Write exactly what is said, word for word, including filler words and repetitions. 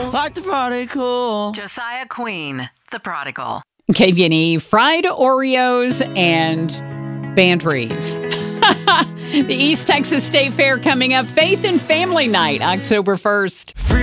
like the prodigal. Josiah Queen, the prodigal. K V N E, fried Oreos and band Reeves. The East Texas State Fair coming up. Faith and Family Night, October first.